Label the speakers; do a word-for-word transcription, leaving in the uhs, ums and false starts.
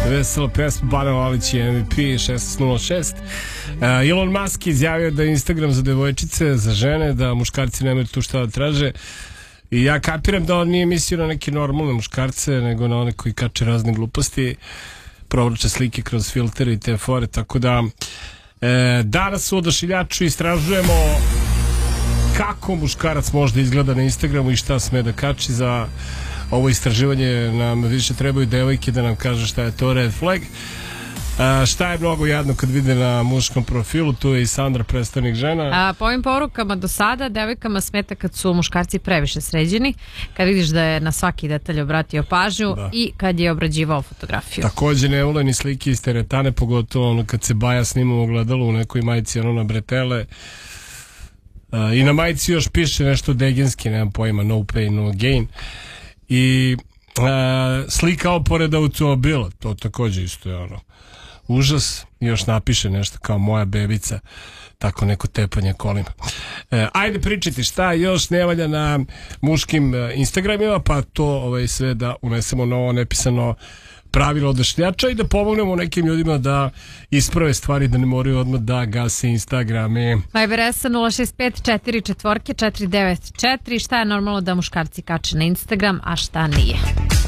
Speaker 1: vesela pesma, Bana Lalić je M V P šesnaest nula šest. uh, Elon Musk izjavio da je Instagram za devojčice, za žene, da muškarci nemaju tu šta da traže. I ja kapiram da on nije mislio na neke normalne muškarce, nego na one koji kače razne gluposti, provlače slike kroz filtere i te fore, tako da e, danas u Odašiljaču istražujemo kako muškarac možda izgleda na Instagramu i šta sme da kači. Za ovo istraživanje nam više trebaju devojke da nam kaže šta je to red flag. A, šta je mnogo jadno kad vide na muškom profilu, tu je i Sandra, predstavnik žena.
Speaker 2: A, po ovim porukama do sada devojkama smeta kad su muškarci previše sređeni, kad vidiš da je na svaki detalj obratio pažnju, da, i kad je obrađivao fotografiju.
Speaker 1: Takođe ne vole ni slike iz teretane, pogotovo ono kad se Baja snima u ogledalu u nekoj majici, ono na bretele. A, i na majici još piše nešto degenski, nemam pojma, no pain, no gain. I a, slika opored automobila, to takođe isto je ono užas, još napiše nešto kao moja bebica, tako neko tepanje kolima. E, ajde pričati šta još ne valja na muškim Instagramima, pa to ovaj, sve da unesemo novo nepisano pravilo Odašiljača i da pomognemo nekim ljudima da isprave stvari, da ne moraju odmah da gase Instagrame.
Speaker 2: Viber S nula šest pet četiri četiri četiri devet četiri. Šta je normalno da muškarci kače na Instagram, a šta nije?